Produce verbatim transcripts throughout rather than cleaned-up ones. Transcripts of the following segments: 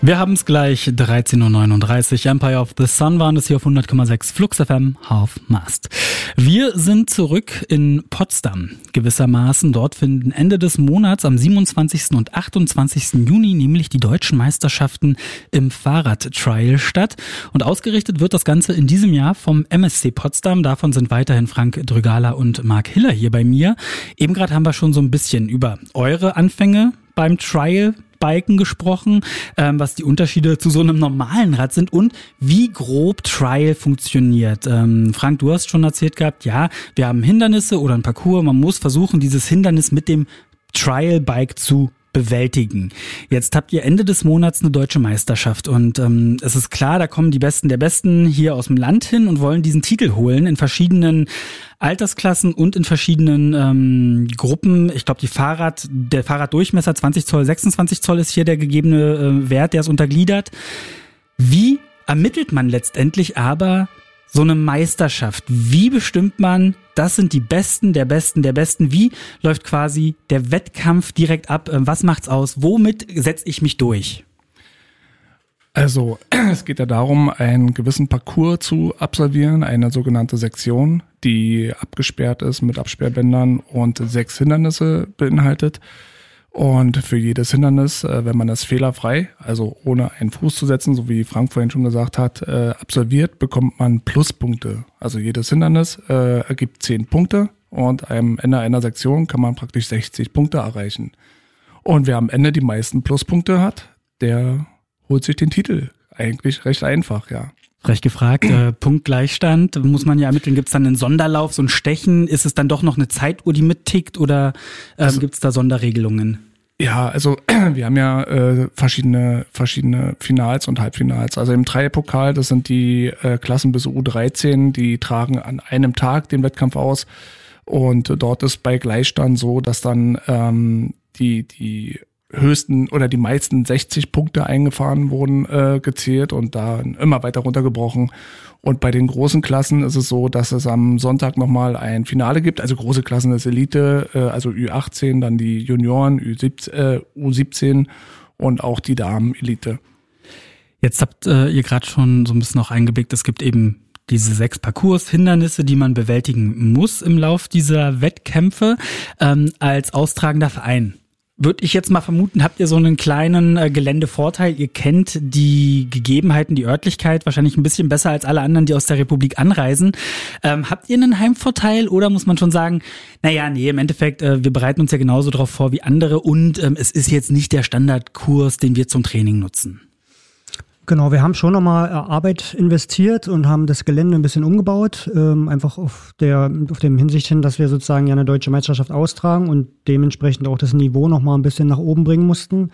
Wir haben es gleich, dreizehn Uhr neununddreißig, Empire of the Sun waren es hier auf hundert Komma sechs Flux F M, Half Mast. Wir sind zurück in Potsdam, gewissermaßen. Dort finden Ende des Monats am siebenundzwanzigsten und achtundzwanzigsten Juni nämlich die deutschen Meisterschaften im Fahrradtrial statt. Und ausgerichtet wird das Ganze in diesem Jahr vom M S C Potsdam. Davon sind weiterhin Frank Drügala und Marc Hiller hier bei mir. Eben gerade haben wir schon so ein bisschen über eure Anfänge beim Trial Biken gesprochen, ähm, was die Unterschiede zu so einem normalen Rad sind und wie grob Trial funktioniert. Ähm, Frank, du hast schon erzählt gehabt, ja, wir haben Hindernisse oder ein Parcours, man muss versuchen, dieses Hindernis mit dem Trial Bike zu bewältigen. Jetzt habt ihr Ende des Monats eine deutsche Meisterschaft und ähm, es ist klar, da kommen die Besten der Besten hier aus dem Land hin und wollen diesen Titel holen in verschiedenen Altersklassen und in verschiedenen ähm, Gruppen. Ich glaube, die Fahrrad, der Fahrraddurchmesser zwanzig Zoll, sechsundzwanzig Zoll ist hier der gegebene äh, Wert, der ist untergliedert. Wie ermittelt man letztendlich aber so eine Meisterschaft? Wie bestimmt man, das sind die Besten der Besten der Besten? Wie läuft quasi der Wettkampf direkt ab? Was macht's aus? Womit setze ich mich durch? Also es geht ja darum, einen gewissen Parcours zu absolvieren, eine sogenannte Sektion, die abgesperrt ist mit Absperrbändern und sechs Hindernisse beinhaltet. Und für jedes Hindernis, wenn man das fehlerfrei, also ohne einen Fuß zu setzen, so wie Frank vorhin schon gesagt hat, absolviert, bekommt man Pluspunkte. Also jedes Hindernis äh, ergibt zehn Punkte und am Ende einer Sektion kann man praktisch sechzig Punkte erreichen. Und wer am Ende die meisten Pluspunkte hat, der holt sich den Titel. Eigentlich recht einfach, ja. Recht gefragt, äh, Punktgleichstand, muss man ja ermitteln, gibt es dann einen Sonderlauf, so ein Stechen, ist es dann doch noch eine Zeituhr, die mittickt oder ähm, also, gibt es da Sonderregelungen? Ja, also wir haben ja äh, verschiedene verschiedene Finals und Halbfinals. Also im Dreierpokal, das sind die äh, Klassen bis U dreizehn, die tragen an einem Tag den Wettkampf aus und dort ist bei Gleichstand so, dass dann ähm, die die höchsten oder die meisten sechzig Punkte eingefahren wurden, äh, gezählt und dann immer weiter runtergebrochen. Und bei den großen Klassen ist es so, dass es am Sonntag nochmal ein Finale gibt. Also große Klassen ist Elite, äh, also Ü achtzehn, dann die Junioren, Ü siebzehn, äh, U siebzehn und auch die Damen-Elite. Jetzt habt äh, ihr gerade schon so ein bisschen auch eingeblickt, es gibt eben diese sechs Parcours, Hindernisse, die man bewältigen muss im Lauf dieser Wettkämpfe ähm, als austragender Verein. Würde ich jetzt mal vermuten, habt ihr so einen kleinen äh, Geländevorteil. Ihr kennt die Gegebenheiten, die Örtlichkeit wahrscheinlich ein bisschen besser als alle anderen, die aus der Republik anreisen. Ähm, habt ihr einen Heimvorteil oder muss man schon sagen, naja, nee, im Endeffekt, äh, wir bereiten uns ja genauso drauf vor wie andere und ähm, es ist jetzt nicht der Standardkurs, den wir zum Training nutzen? Genau, wir haben schon nochmal Arbeit investiert und haben das Gelände ein bisschen umgebaut, ähm, einfach auf der auf dem Hinsicht hin, dass wir sozusagen ja eine deutsche Meisterschaft austragen und dementsprechend auch das Niveau nochmal ein bisschen nach oben bringen mussten.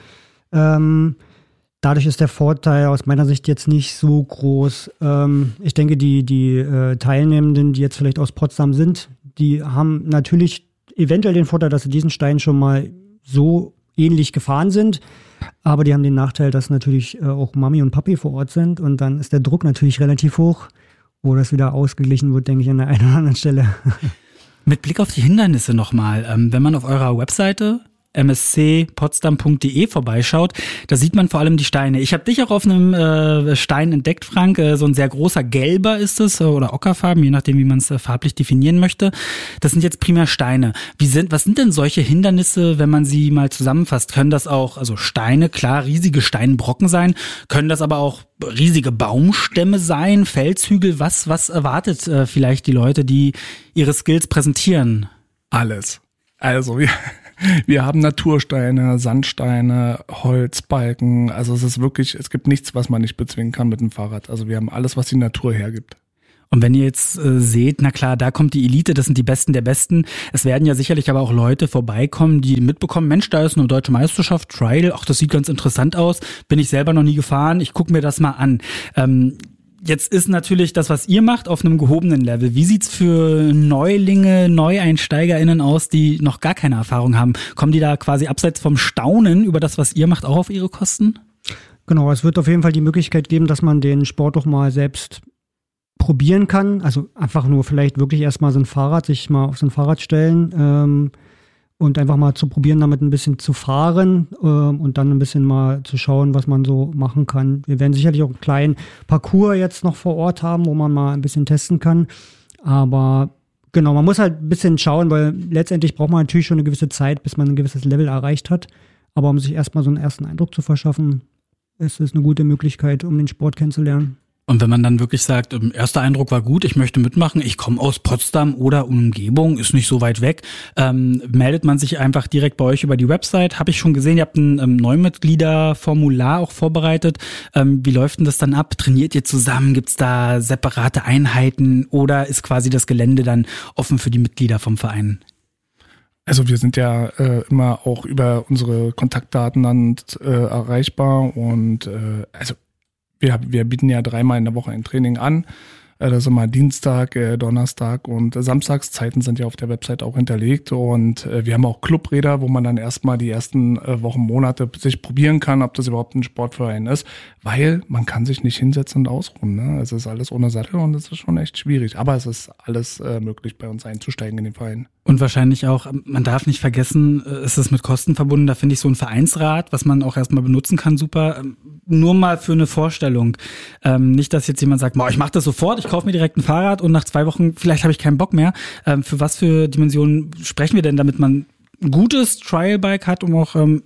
Ähm, dadurch ist der Vorteil aus meiner Sicht jetzt nicht so groß. Ähm, ich denke, die, die äh, Teilnehmenden, die jetzt vielleicht aus Potsdam sind, die haben natürlich eventuell den Vorteil, dass sie diesen Stein schon mal so ähnlich gefahren sind. Aber die haben den Nachteil, dass natürlich äh, auch Mami und Papi vor Ort sind und dann ist der Druck natürlich relativ hoch, wo das wieder ausgeglichen wird, denke ich, an der einen oder anderen Stelle. Mit Blick auf die Hindernisse nochmal, ähm, wenn man auf eurer Webseite m s c potsdam punkt d e vorbeischaut, da sieht man vor allem die Steine. Ich habe dich auch auf einem äh, Stein entdeckt, Frank, äh, so ein sehr großer gelber ist es äh, oder ockerfarben, je nachdem, wie man es äh, farblich definieren möchte. Das sind jetzt primär Steine. Wie sind, was sind denn solche Hindernisse, wenn man sie mal zusammenfasst? Können das auch, also Steine, klar, riesige Steinbrocken sein, können das aber auch riesige Baumstämme sein, Felshügel? Was, was erwartet äh, vielleicht die Leute, die ihre Skills präsentieren? Alles. Also wir Wir haben Natursteine, Sandsteine, Holzbalken. Also es ist wirklich, es gibt nichts, was man nicht bezwingen kann mit dem Fahrrad. Also wir haben alles, was die Natur hergibt. Und wenn ihr jetzt äh, seht, na klar, da kommt die Elite, das sind die Besten der Besten. Es werden ja sicherlich aber auch Leute vorbeikommen, die mitbekommen, Mensch, da ist eine deutsche Meisterschaft, Trial, ach, das sieht ganz interessant aus. Bin ich selber noch nie gefahren, ich gucke mir das mal an. Ähm, Jetzt ist natürlich das, was ihr macht, auf einem gehobenen Level. Wie sieht's für Neulinge, NeueinsteigerInnen aus, die noch gar keine Erfahrung haben? Kommen die da quasi abseits vom Staunen über das, was ihr macht, auch auf ihre Kosten? Genau, es wird auf jeden Fall die Möglichkeit geben, dass man den Sport doch mal selbst probieren kann. Also einfach nur vielleicht wirklich erstmal so ein Fahrrad, sich mal auf so ein Fahrrad stellen ähm, und einfach mal zu probieren, damit ein bisschen zu fahren äh, und dann ein bisschen mal zu schauen, was man so machen kann. Wir werden sicherlich auch einen kleinen Parcours jetzt noch vor Ort haben, wo man mal ein bisschen testen kann, aber genau, man muss halt ein bisschen schauen, weil letztendlich braucht man natürlich schon eine gewisse Zeit, bis man ein gewisses Level erreicht hat, aber um sich erstmal so einen ersten Eindruck zu verschaffen, ist es eine gute Möglichkeit, um den Sport kennenzulernen. Und wenn man dann wirklich sagt, erster Eindruck war gut, ich möchte mitmachen, ich komme aus Potsdam oder Umgebung, ist nicht so weit weg, ähm, meldet man sich einfach direkt bei euch über die Website. Habe ich schon gesehen, ihr habt ein ähm, Neumitgliederformular auch vorbereitet. Ähm, wie läuft denn das dann ab? Trainiert ihr zusammen? Gibt's da separate Einheiten oder ist quasi das Gelände dann offen für die Mitglieder vom Verein? Also wir sind ja äh, immer auch über unsere Kontaktdaten dann äh, erreichbar und äh, also Wir, wir bieten ja dreimal in der Woche ein Training an. Das ist immer Dienstag, Donnerstag und Samstagszeiten sind ja auf der Website auch hinterlegt. Und wir haben auch Clubräder, wo man dann erstmal die ersten Wochen, Monate sich probieren kann, ob das überhaupt ein Sportverein ist. Weil man kann sich nicht hinsetzen und ausruhen. Ne? Es ist alles ohne Sattel und es ist schon echt schwierig. Aber es ist alles äh, möglich, bei uns einzusteigen in den Verein. Und wahrscheinlich auch, man darf nicht vergessen, es ist mit Kosten verbunden. Da finde ich so ein Vereinsrat, was man auch erstmal benutzen kann, super. Nur mal für eine Vorstellung. Ähm, nicht, dass jetzt jemand sagt, boah, ich mache das sofort, ich kaufe mir direkt ein Fahrrad und nach zwei Wochen, vielleicht habe ich keinen Bock mehr. Ähm, für was für Dimensionen sprechen wir denn, damit man ein gutes Trial-Bike hat, um auch ähm,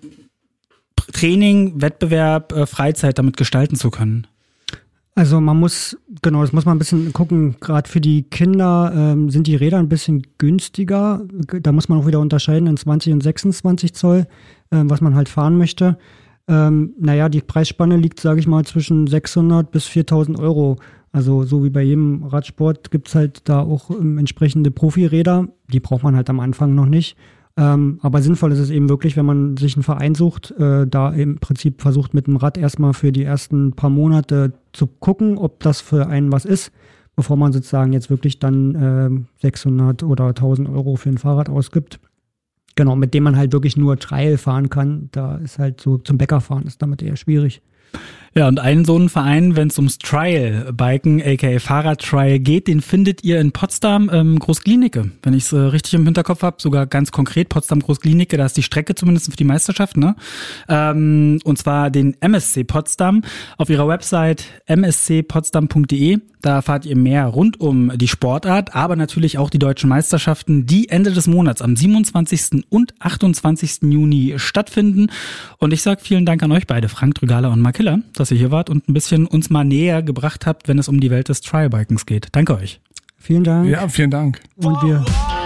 Training, Wettbewerb, äh, Freizeit damit gestalten zu können? Also man muss, genau, das muss man ein bisschen gucken, gerade für die Kinder ähm, sind die Räder ein bisschen günstiger. Da muss man auch wieder unterscheiden in zwanzig und sechsundzwanzig Zoll, äh, was man halt fahren möchte. Ähm, naja, die Preisspanne liegt, sage ich mal, zwischen sechshundert bis viertausend Euro. Also so wie bei jedem Radsport gibt's halt da auch ähm, entsprechende Profiräder. Die braucht man halt am Anfang noch nicht. Ähm, aber sinnvoll ist es eben wirklich, wenn man sich einen Verein sucht, äh, da im Prinzip versucht mit dem Rad erstmal für die ersten paar Monate zu gucken, ob das für einen was ist, bevor man sozusagen jetzt wirklich dann äh, sechshundert oder tausend Euro für ein Fahrrad ausgibt. Genau, mit dem man halt wirklich nur Trail fahren kann. Da ist halt so zum Bäcker fahren ist damit eher schwierig. Ja, und einen so einen Verein, wenn es ums Trial-Biken, aka Fahrrad-Trial geht, den findet ihr in Potsdam, ähm, Großglienicke. Wenn ich es äh, richtig im Hinterkopf habe, sogar ganz konkret Potsdam Großglienicke, da ist die Strecke zumindest für die Meisterschaft, ne? Ähm, und zwar den M S C Potsdam. Auf ihrer Website m s c potsdam punkt d e, da erfahrt ihr mehr rund um die Sportart, aber natürlich auch die deutschen Meisterschaften, die Ende des Monats am siebenundzwanzigsten und achtundzwanzigsten Juni stattfinden. Und ich sage vielen Dank an euch beide, Frank Drügaler und Mark Hiller, dass ihr hier wart und ein bisschen uns mal näher gebracht habt, wenn es um die Welt des Trialbikens geht. Danke euch. Vielen Dank. Ja, vielen Dank. Und wir